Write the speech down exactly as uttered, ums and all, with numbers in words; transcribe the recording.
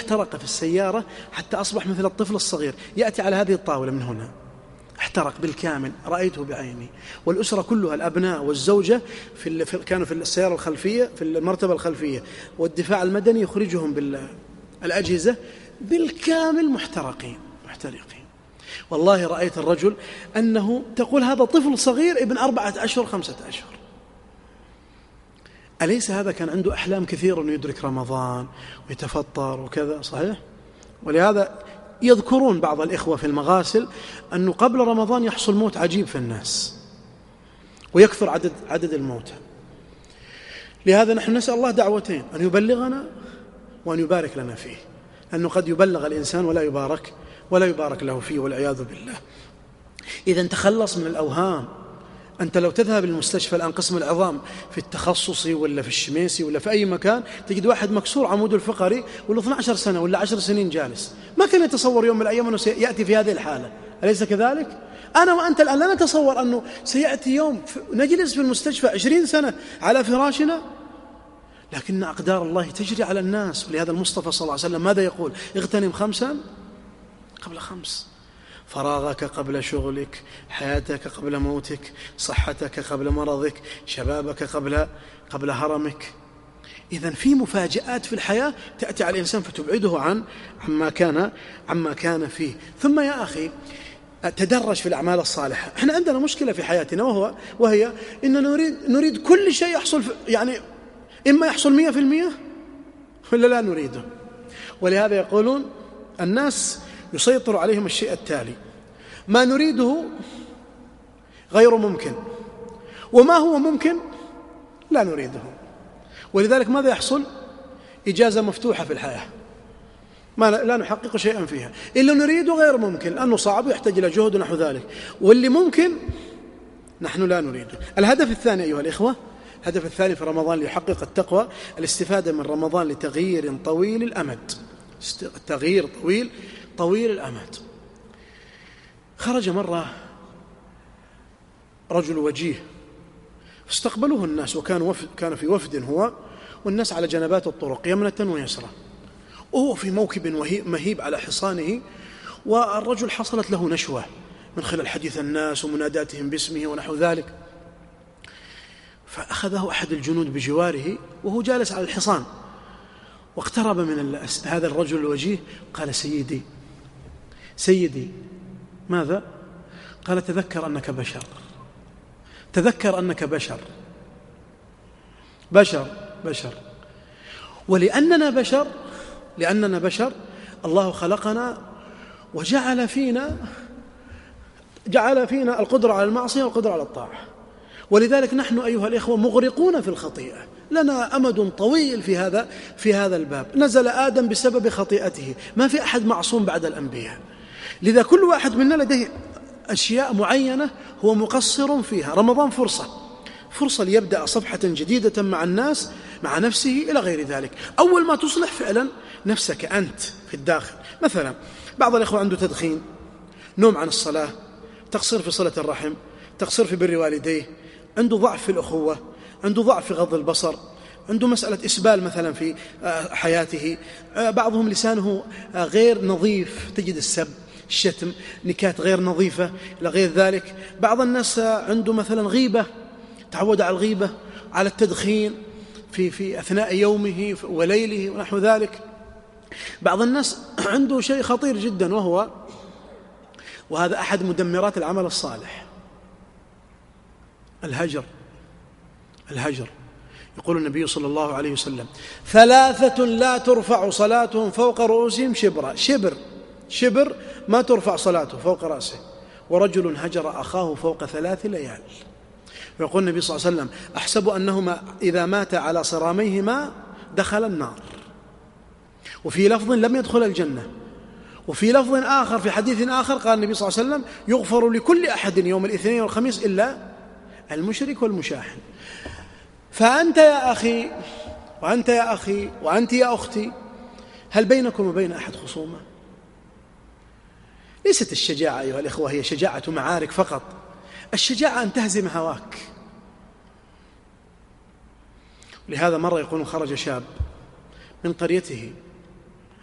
احترق في السيارة حتى أصبح مثل الطفل الصغير، يأتي على هذه الطاولة من هنا، احترق بالكامل، رأيته بعيني. والأسرة كلها، الأبناء والزوجة في ال... في... كانوا في السيارة الخلفية، في المرتبة الخلفية، والدفاع المدني يخرجهم بالأجهزة بالكامل محترقين محترقين. والله رأيت الرجل أنه تقول هذا طفل صغير ابن أربعة أشهر خمسة أشهر. أليس هذا كان عنده أحلام كثيرة أنه يدرك رمضان ويتفطر وكذا؟ صحيح. ولهذا يذكرون بعض الإخوة في المغاسل أنه قبل رمضان يحصل موت عجيب في الناس ويكثر عدد, عدد الموتى. لهذا نحن نسأل الله دعوتين، أن يبلغنا وأن يبارك لنا فيه، أنه قد يبلغ الإنسان ولا يبارك ولا يبارك له فيه والعياذ بالله. إذا تخلص من الأوهام. أنت لو تذهب للمستشفى الآن قسم العظام في التخصصي ولا في الشميسي ولا في أي مكان، تجد واحد مكسور عموده الفقري ولا اثنتي عشرة سنة ولا عشر سنين جالس، ما كان يتصور يوم من الأيام أنه سيأتي في هذه الحالة. أليس كذلك؟ أنا وأنت الآن لا نتصور أنه سيأتي يوم نجلس في المستشفى عشرين سنة على فراشنا، لكن أقدار الله تجري على الناس. ولهذا المصطفى صلى الله عليه وسلم ماذا يقول؟ اغتنم خمسا قبل خمس، فراغك قبل شغلك، حياتك قبل موتك، صحتك قبل مرضك، شبابك قبل قبل هرمك. إذن في مفاجآت في الحياة تأتي على الإنسان فتبعده عن عما كان عما كان فيه. ثم يا أخي تدرج في الأعمال الصالحة. احنا عندنا مشكلة في حياتنا وهو وهي إننا نريد نريد كل شيء يحصل، يعني إما يحصل مية في المية ولا لا نريده. ولهذا يقولون الناس يسيطر عليهم الشيء التالي: ما نريده غير ممكن، وما هو ممكن لا نريده. ولذلك ماذا يحصل؟ إجازة مفتوحة في الحياة، ما لا نحقق شيئا فيها. إلا نريده غير ممكن لأنه صعب ويحتاج إلى جهد ونحو ذلك، واللي ممكن نحن لا نريده. الهدف الثاني أيها الإخوة، الهدف الثاني في رمضان ليحقق التقوى، الاستفادة من رمضان لتغيير طويل الأمد. تغيير طويل طويل الأمد. خرج مرة رجل وجيه استقبلوه الناس، وكان وفد كان في وفد هو والناس على جنبات الطرق يمنة ويسرى، وهو في موكب مهيب على حصانه. والرجل حصلت له نشوة من خلال حديث الناس ومناداتهم باسمه ونحو ذلك، فأخذه أحد الجنود بجواره وهو جالس على الحصان، واقترب من هذا الرجل الوجيه، قال: سيدي سيدي ماذا؟ قال: تذكر أنك بشر، تذكر أنك بشر بشر بشر ولأننا بشر لأننا بشر الله خلقنا وجعل فينا جعل فينا القدرة على المعصية والقدرة على الطاعة، ولذلك نحن أيها الإخوة مغرقون في الخطيئة، لنا أمد طويل في هذا في هذا الباب. نزل آدم بسبب خطيئته، ما في أحد معصوم بعد الأنبياء، لذا كل واحد منا لديه أشياء معينة هو مقصر فيها. رمضان فرصة فرصة ليبدأ صفحة جديدة مع الناس، مع نفسه إلى غير ذلك. أول ما تصلح فعلا نفسك أنت في الداخل. مثلا بعض الإخوة عنده تدخين، نوم عن الصلاة، تقصير في صلة الرحم، تقصير في بر والديه، عنده ضعف في الأخوة، عنده ضعف في غض البصر، عنده مسألة إسبال مثلا في حياته، بعضهم لسانه غير نظيف، تجد السب، الشتم، نكات غير نظيفة إلى غير ذلك. بعض الناس عنده مثلا غيبة، تعود على الغيبة، على التدخين في في أثناء يومه وليله ونحو ذلك. بعض الناس عنده شيء خطير جدا، وهو وهذا أحد مدمرات العمل الصالح: الهجر. الهجر. يقول النبي صلى الله عليه وسلم: ثلاثة لا ترفع صلاتهم فوق رؤوسهم شبرا. شبر شبر ما ترفع صلاته فوق رأسه. ورجل هجر أخاه فوق ثلاث ليال. ويقول النبي صلى الله عليه وسلم: أحسب أنهما إذا مات على صراميهما دخل النار. وفي لفظ: لم يدخل الجنة. وفي لفظ آخر في حديث آخر قال النبي صلى الله عليه وسلم: يغفر لكل أحد يوم الاثنين والخميس إلا المشرك والمشاحن. فأنت يا أخي وأنت يا أخي وأنت يا أختي، هل بينكم وبين أحد خصومة؟ ليست الشجاعة أيها الإخوة هي شجاعة معارك فقط، الشجاعة أن تهزم هواك. لهذا مرة يقول خرج شاب من قريته